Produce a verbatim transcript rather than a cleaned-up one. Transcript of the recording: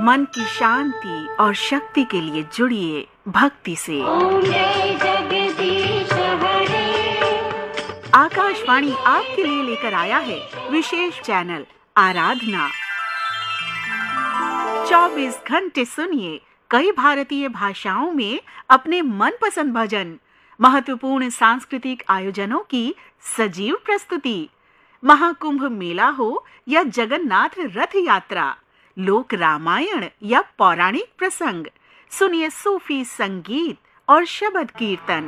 मन की शांति और शक्ति के लिए जुड़िए भक्ति से। आकाशवाणी आपके लिए लेकर आया है विशेष चैनल आराधना। चौबीस घंटे सुनिए कई भारतीय भाषाओं में अपने मनपसंद भजन, महत्वपूर्ण सांस्कृतिक आयोजनों की सजीव प्रस्तुति, महाकुंभ मेला हो या जगन्नाथ रथ यात्रा, लोक रामायण या पौराणिक प्रसंग, सुनिए सूफी संगीत और शबद कीर्तन।